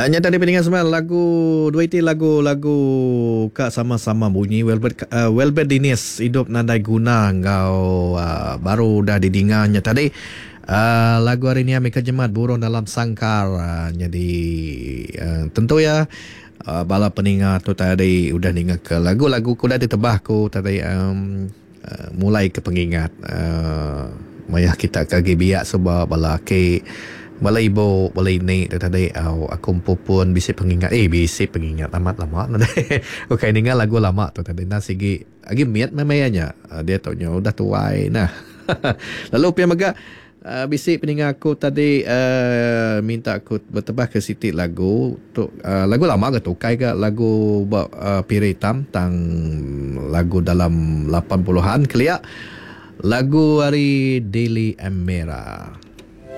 Nyata di pendengar semua lagu dua itu lagu kak sama-sama bunyi Welbert Dinis hidup nandai guna ngau baru dah didengarnya tadi. Lagu hari ni Amika Jemat Burung Dalam Sangkar. Jadi tentu ya bala pendengar tu tadi udah dengar ke lagu-lagu ku dah ditebah ku tadi mulai ke pengingat maya kita kagi biak sebab bala ke bala ibu bala ini tadi aku pun bisa pengingat amat lama okay dengar lagu lama tu tadi nah sigi agi miat memayanya dia taunya udah tuai nah lalu pia maga bisik pendengar aku tadi minta aku bertebah ke Siti lagu tu lagu lama ke tukai ke lagu Piri Hitam tang lagu dalam 80-an kelia lagu hari Daily Emera.